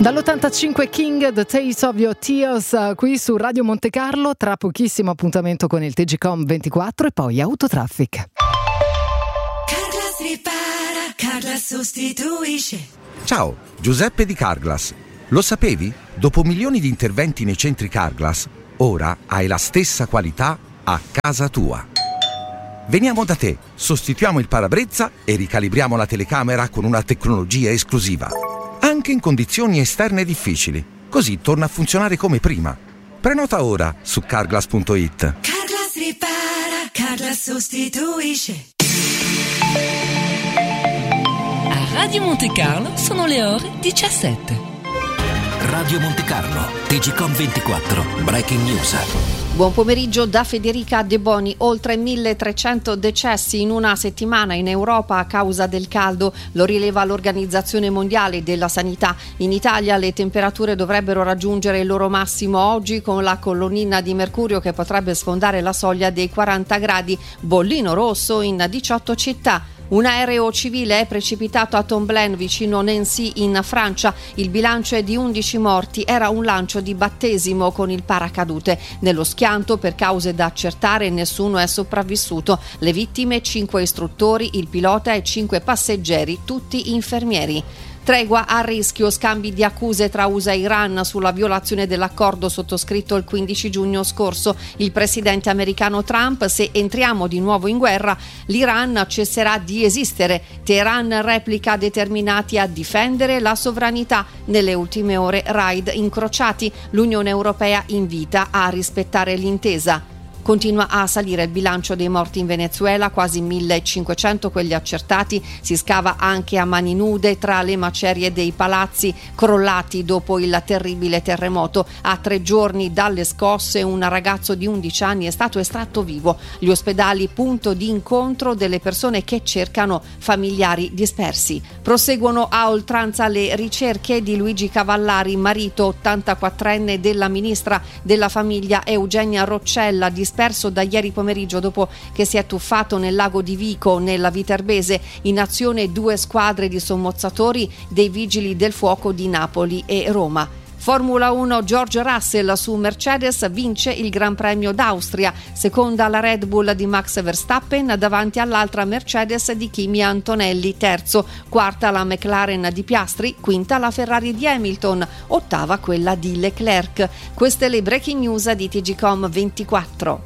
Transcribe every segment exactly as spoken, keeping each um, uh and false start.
Dall'ottantacinque King, The Taste of Your Tears, uh, qui su Radio Monte Carlo. Tra pochissimo appuntamento con il T G Com ventiquattro e poi Autotraffic. Carglass ripara, Carglass sostituisce. Ciao, Giuseppe di Carglass. Lo sapevi? Dopo milioni di interventi nei centri Carglass, ora hai la stessa qualità a casa tua. Veniamo da te, sostituiamo il parabrezza e ricalibriamo la telecamera con una tecnologia esclusiva. Anche in condizioni esterne difficili. Così torna a funzionare come prima. Prenota ora su carglass punto it. Carglass ripara, Carglass sostituisce. A Radio Monte Carlo sono le ore diciassette. Radio Monte Carlo, T G Com ventiquattro, Breaking News. Buon pomeriggio da Federica De Boni. Oltre milletrecento decessi in una settimana in Europa a causa del caldo, lo rileva l'Organizzazione Mondiale della Sanità. In Italia le temperature dovrebbero raggiungere il loro massimo oggi, con la colonnina di mercurio che potrebbe sfondare la soglia dei quaranta gradi, bollino rosso in diciotto città. Un aereo civile è precipitato a Tomblaine, vicino Nancy, in Francia. Il bilancio è di undici morti. Era un lancio di battesimo con il paracadute. Nello schianto, per cause da accertare, nessuno è sopravvissuto. Le vittime, cinque istruttori, il pilota e cinque passeggeri, tutti infermieri. Tregua a rischio, scambi di accuse tra U S A e Iran sulla violazione dell'accordo sottoscritto il quindici giugno scorso. Il presidente americano Trump: se entriamo di nuovo in guerra, l'Iran cesserà di esistere. Teheran replica, determinati a difendere la sovranità. Nelle ultime ore raid incrociati. L'Unione Europea invita a rispettare l'intesa. Continua a salire il bilancio dei morti in Venezuela, quasi millecinquecento quelli accertati. Si scava anche a mani nude tra le macerie dei palazzi crollati dopo il terribile terremoto. A tre giorni dalle scosse, un ragazzo di undici anni è stato estratto vivo. Gli ospedali punto di incontro delle persone che cercano familiari dispersi. Proseguono a oltranza le ricerche di Luigi Cavallari, marito ottantaquattrenne della ministra della famiglia Eugenia Roccella, disperso da ieri pomeriggio dopo che si è tuffato nel lago di Vico, nella Viterbese. In azione due squadre di sommozzatori dei vigili del fuoco di Napoli e Roma. Formula uno, George Russell su Mercedes vince il Gran Premio d'Austria, seconda la Red Bull di Max Verstappen davanti all'altra Mercedes di Kimi Antonelli, terzo, quarta la McLaren di Piastri, quinta la Ferrari di Hamilton, ottava quella di Leclerc. Queste le breaking news di T G Com ventiquattro.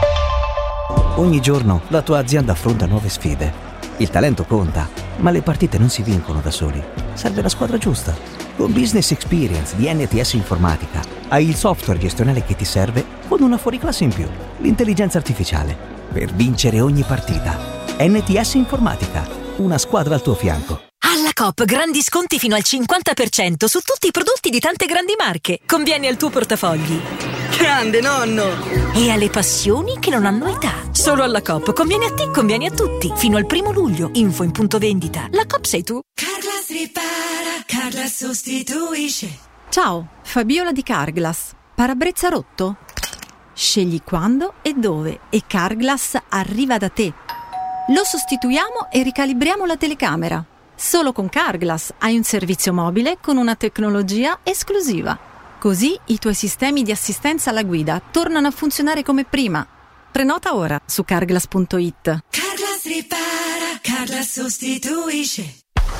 Ogni giorno la tua azienda affronta nuove sfide. Il talento conta, ma le partite non si vincono da soli. Serve la squadra giusta. Con Business Experience di N T S Informatica hai il software gestionale che ti serve con una fuoriclasse in più, l'intelligenza artificiale, per vincere ogni partita. N T S Informatica, una squadra al tuo fianco. Alla Coop grandi sconti fino al cinquanta per cento su tutti i prodotti di tante grandi marche. Conviene al tuo portafogli. Grande nonno! E alle passioni che non hanno età. Solo alla Coop conviene a te, conviene a tutti. Fino al primo luglio. Info in punto vendita. La Coop sei tu. Carglass ripara, Carglass sostituisce. Ciao, Fabiola di Carglass. Parabrezza rotto? Scegli quando e dove e Carglass arriva da te. Lo sostituiamo e ricalibriamo la telecamera. Solo con Carglass hai un servizio mobile con una tecnologia esclusiva. Così i tuoi sistemi di assistenza alla guida tornano a funzionare come prima. Prenota ora su carglass punto it. Carglass ripara, Carglass sostituisce.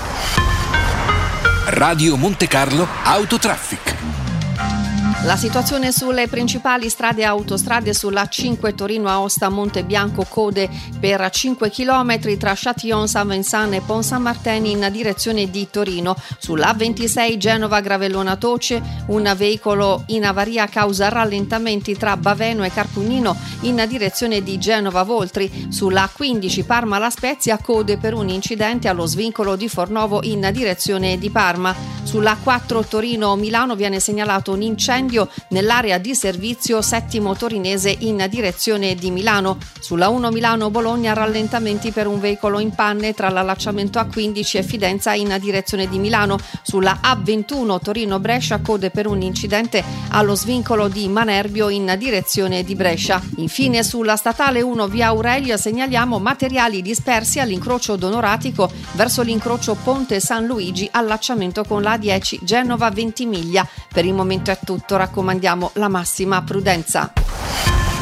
Radio Monte Carlo Autotraffic. La situazione sulle principali strade e autostrade: sulla A cinque Torino-Aosta Monte Bianco, code per cinque chilometri tra Châtillon-Saint-Vincent e Pont-Saint-Martin in direzione di Torino. Sulla A ventisei Genova-Gravellona Toce, un veicolo in avaria causa rallentamenti tra Baveno e Carpugnino in direzione di Genova-Voltri. Sulla A quindici Parma-La Spezia, code per un incidente allo svincolo di Fornovo in direzione di Parma. Sulla A quattro Torino-Milano viene segnalato un incendio nell'area di servizio Settimo Torinese in direzione di Milano. Sulla uno Milano-Bologna rallentamenti per un veicolo in panne tra l'allacciamento A quindici e Fidenza in direzione di Milano. Sulla A ventuno Torino-Brescia, code per un incidente allo svincolo di Manerbio in direzione di Brescia. Infine sulla statale uno via Aurelia segnaliamo materiali dispersi all'incrocio Donoratico verso l'incrocio Ponte San Luigi, allacciamento con la a dieci, Genova Ventimiglia. Per il momento è tutto, raccomandiamo la massima prudenza.